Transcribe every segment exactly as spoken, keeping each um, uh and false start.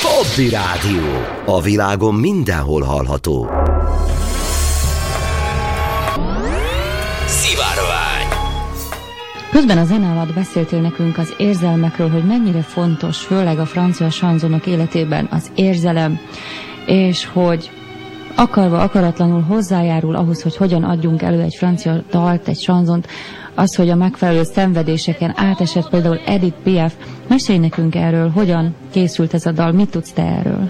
Hobby Rádió. A világon mindenhol hallható. Szivárvány. Közben a zene alatt beszéltél nekünk az érzelmekről, hogy mennyire fontos, főleg a francia sanzonok életében az érzelem, és hogy akarva, akaratlanul hozzájárul ahhoz, hogy hogyan adjunk elő egy francia dalt, egy sanzont, az, hogy a megfelelő szenvedéseken átesett például Edith Piaf. Mesélj nekünk erről, hogyan készült ez a dal, mit tudsz te erről?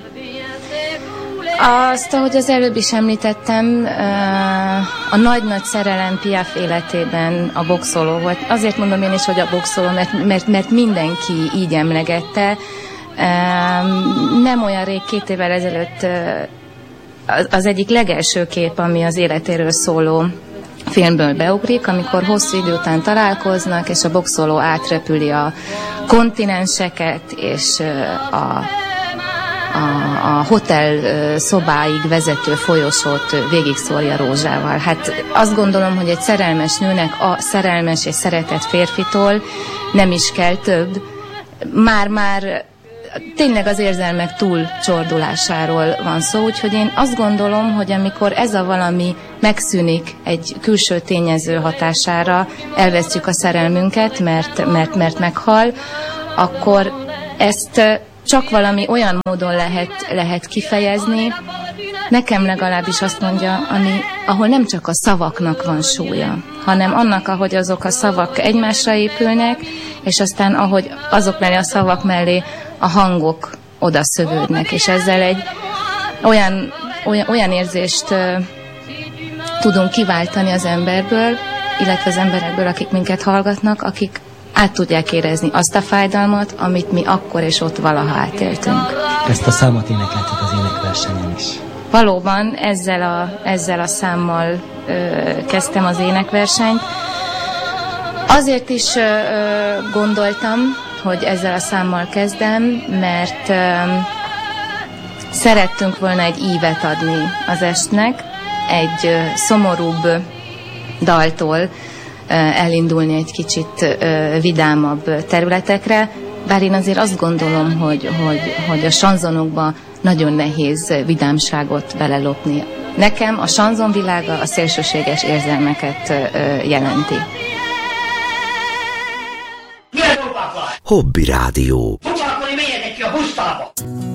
Azt, ahogy az előbb is említettem, a nagy-nagy szerelem Piaf életében a boxoló volt. Azért mondom én is, hogy a boxoló, mert, mert, mert mindenki így emlegette. Nem olyan rég, két évvel ezelőtt az egyik legelső kép, ami az életéről szóló filmből beugrik, amikor hosszú idő után találkoznak, és a boxoló átrepüli a kontinenseket, és a, a, a hotel szobáig vezető folyosót végigszórja rózsával. Hát azt gondolom, hogy egy szerelmes nőnek a szerelmes és szeretett férfitól nem is kell több. Már-már tényleg az érzelmek túlcsordulásáról van szó, úgyhogy én azt gondolom, hogy amikor ez a valami megszűnik egy külső tényező hatására, elvesztjük a szerelmünket, mert, mert, mert meghal, akkor ezt csak valami olyan módon lehet, lehet kifejezni, nekem legalábbis azt mondja, ami, ahol nem csak a szavaknak van súlya, hanem annak, ahogy azok a szavak egymásra épülnek, és aztán ahogy azok mellé, a szavak mellé a hangok oda szövődnek, és ezzel egy olyan, olyan, olyan érzést uh, tudunk kiváltani az emberből, illetve az emberekből, akik minket hallgatnak, akik át tudják érezni azt a fájdalmat, amit mi akkor és ott valaha átéltünk. Ezt a számot énekeltük az énekversenyen is. Valóban ezzel a, ezzel a számmal uh, kezdtem az énekversenyt. Azért is uh, gondoltam, hogy ezzel a számmal kezdem, mert uh, szerettünk volna egy ívet adni az estnek, egy uh, szomorúbb daltól uh, elindulni egy kicsit uh, vidámabb területekre, bár én azért azt gondolom, hogy, hogy, hogy a sanzonokba nagyon nehéz vidámságot belelopni. Nekem a sanzonvilága a szélsőséges érzelmeket uh, jelenti. Hobby Rádió. Foglalkozni, menjetek ki a pusztába!